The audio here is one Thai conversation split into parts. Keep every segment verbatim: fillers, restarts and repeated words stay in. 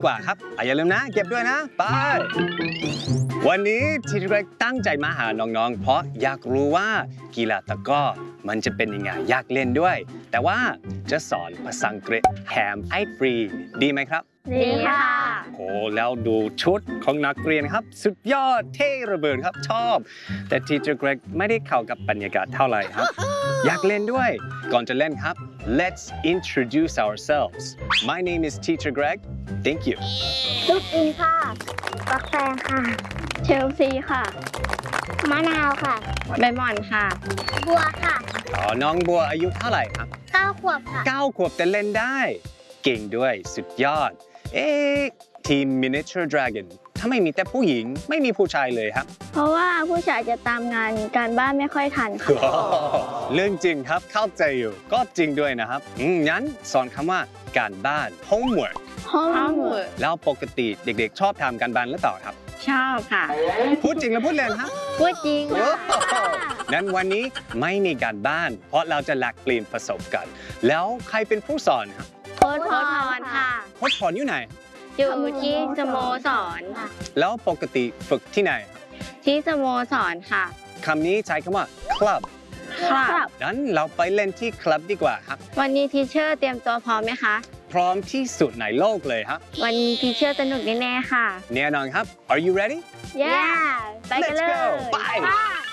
กว่าครับอย่าลืมนะเก็บด้วยนะไปวันนี้ทีเด็กตั้งใจมาหาน้องๆเพราะอยากรู้ว่ากีฬาตะกร้อมันจะเป็นยังไงอยากเล่นด้วยแต่ว่าจะสอนภาษาอังกฤษแถมให้ฟรีดีไหมครับดีค่ะโอ้แล้วดูชุดของนักเรียนครับสุดยอดเท่ระเบิดครับชอบแต่ทีเจอร์เกรกไม่ได้เข้ากับบรรยากาศเท่าไหร่ครับ อยากเล่นด้วยก่อนจะเล่นครับ let's introduce ourselves my name is teacher Greg thank you ลูกอินค่ะปักแฟงค่ะเชลซีค่ะมะนาวค่ะใบหม่อนค่ะบัวค่ะอ๋อน้องบัวอายุเท่าไหร่ครับเก้าขวบค่ะเก้าขวบแต่เล่นได้เก่งด้วยสุดยอดเอ๊ะทีม Miniature Dragon ถ้าไม่มีแต่ผู้หญิงไม่มีผู้ชายเลยครับเพราะว่าผู้ชายจะตามงานการบ้านไม่ค่อยทันค่ะเรื่องจริงครับเข้าใจอยู่ก็จริงด้วยนะครับงั้นสอนคำว่าการบ้าน homework homework แล้วปกติเด็กๆชอบทำการบ้านหรือเปล่าครับชอบค่ะพูดจริงหรือพูดเล่นครับพูดจริงค่ะนั้นวันนี้ไม่มีการบ้านเพราะเราจะแลกเปลี่ยนประสบการณ์แล้วใครเป็นผู้สอนครับโค้ชพรค่ะโค้ชพรอยู่ไหนอยู่ที่สโมสรค่ะแล้วปกติฝึกที่ไหนครับที่สโมสรค่ะคำนี้ใช้คำว่า club ครับงั้นเราไปเล่นที่ club ดีกว่าครับวันนี้ทีเชอร์เตรียมตัวพร้อมไหมคะพร้อมที่สุดในโลกเลยครับวันนี้ทีเชอร์สนุกแน่ๆค่ะแน่นอนครับ Are you ready Yeah ไปกันเลย Let's go Bye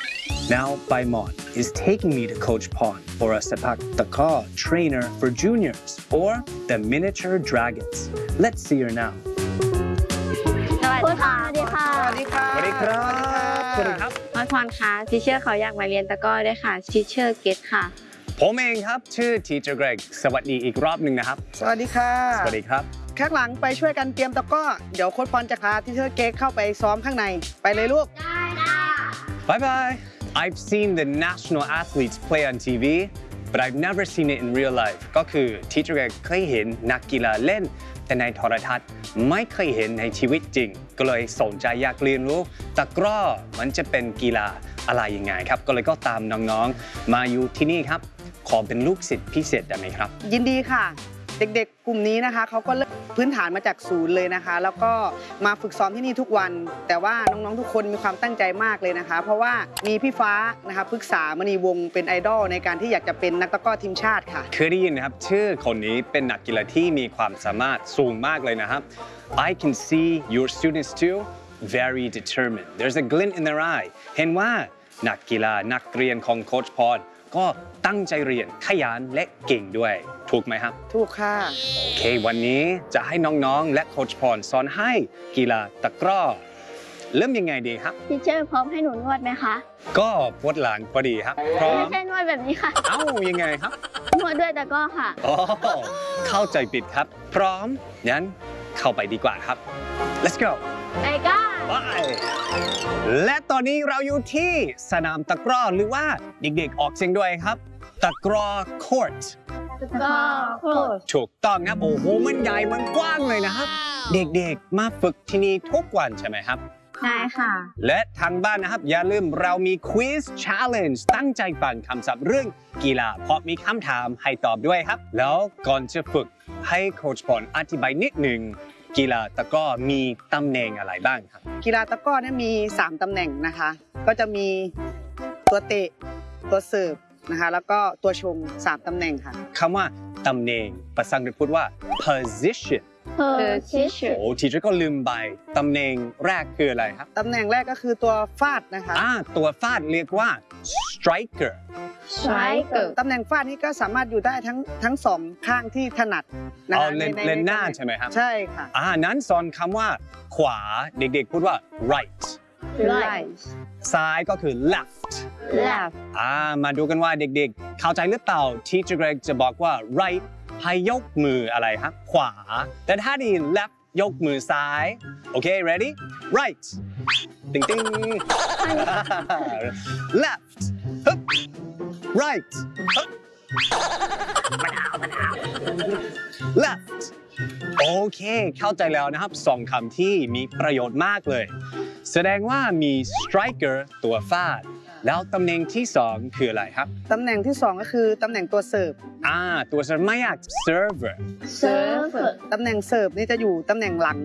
Now Baimon is taking me to Coach Pon for a sepak takraw trainer for juniors or the Miniature Dragons. Let's see her now. สวัสดีค่ะสวัสดีค่ะสวัสดีค่ะสวัสดีครับสวัสดีครับโค้ชพรค่ะทีเชอร์เขาอยากมาเรียนตะกร้อด้วยค่ะทีเชอร์เกตค่ะผมเองครับชื่อ Teacher Greg สวัสดีอีกรอบหนึ่งนะครับสวัสดีค่ะสวัสดีครับข้างหลังไปช่วยกันเตรียมตะกร้อเดี๋ยวโค้ชพรจะพาทีเชอร์เกตเข้าไปซ้อมข้างในไปเลยลูกได้ค่ะ Bye bye I've seen the national athletes play on ที วี but I've never seen it in real life ก็คือ Teacher Greg เคยเห็นนักกีฬาเล่นแต่ในโทรทัศน์ไม่เคยเห็นในชีวิตจริงก็เลยสนใจอยากเรียนรู้ตะกร้อมันจะเป็นกีฬาอะไรยังไงครับก็เลยก็ตามน้องๆมาอยู่ที่นี่ครับขอเป็นลูกศิษย์พิเศษได้ไหมครับยินดีค่ะเด็กๆกลุ่มนี้นะคะเขาก็เริ่มพื้นฐานมาจากศูนย์เลยนะคะแล้วก็มาฝึกซ้อมที่นี่ทุกวันแต่ว่าน้องๆทุกคนมีความตั้งใจมากเลยนะคะเพราะว่ามีพี่ฟ้านะคะปรึกษามณีวงศ์เป็นไอดอลในการที่อยากจะเป็นนักตะกร้อทีมชาติค่ะเคยได้ยินนะครับชื่อคนนี้เป็นนักกีฬาที่มีความสามารถสูงมากเลยนะครับ I can see your students too very determined there's a glint in their eye เห็นว่านักกีฬานักเรียนของโค้ชพรก็ตั้งใจเรียนขยันและเก่งด้วยถูกไหมครับถูกค่ะโอเควันนี้จะให้น้องๆและโค้ชพรสอนให้กีฬาตะกร้อเริ่มยังไงดีครับทีเชอร์พร้อมให้หนูนวดไหมคะก็ปวดหลังพอดีครับพร้อมไม่ใช่นวดแบบนี้ค่ะเอ้ายังไงครับนวดด้วยตะกร้อค่ะอ๋อเข้าใจผิดครับพร้อมงั้นเข้าไปดีกว่าครับ let's go ไปกันไปและตอนนี้เราอยู่ที่สนามตะกร้อหรือว่าเด็กๆออกเสียงด้วยครับตะกร้อ court ตะกร้อ court ถูกต้องครับโอ้โหมันใหญ่มันกว้างเลยนะครับเด็กๆมาฝึกที่นี่ทุกวันใช่ไหมครับใช่ค่ะและทางบ้านนะครับอย่าลืมเรามี quiz challenge ตั้งใจฟังคำศัพท์เรื่องกีฬาเพราะมีคำถามให้ตอบด้วยครับแล้วก่อนจะฝึกให้โค้ชพรอธิบายนิดหนึ่งกีฬาตะกร้อมีตำแหน่งอะไรบ้างครับกีฬาตะกร้อเนี่ยมีสามตำแหน่งนะคะก็จะมีตัวเตะตัวเสิร์ฟนะคะแล้วก็ตัวชงสามตำแหน่งค่ะคำว่าตำแหน่งภาษาอังกฤษพูดว่า position position โอ้ทีเชอร์ก็ลืมไปตำแหน่งแรกคืออะไรครับตำแหน่งแรกก็คือตัวฟาดนะคะอ่าตัวฟาดเรียกว่า striker striker ตำแหน่งฟาดนี่ก็สามารถอยู่ได้ทั้งทั้งสองข้างที่ถนัดนะคะในเลนหน้าใช่ไหมครับใช่ค่ะอ่านั้นสอนคำว่าขวาเด็กๆพูดว่า right right ซ้ายก็คือ left left อ่ามาดูกันว่าเด็กๆเข้าใจหรือเปล่า Teacher Greg จะบอกว่า right ให้ยกมืออะไรครับขวาแต่ถ้าได้ยิน left ยกมือซ้ายโอเค ready right ติ๊งติ๊ง left right มะนาวมะนาว left โอเคเข้าใจแล้วนะครับสองคำที่มีประโยชน์มากเลยแสดงว่ามี striker ตัวฟาดแล้วตำแหน่งที่สองคืออะไรครับตำแหน่งที่สองก็คือตำแหน่งตัวเสิร์ฟอ่าตัวเสิร์ฟไม่อยาก server server ตำแหน่งเสิร์ฟนี่จะอยู่ตำแหน่งหลัง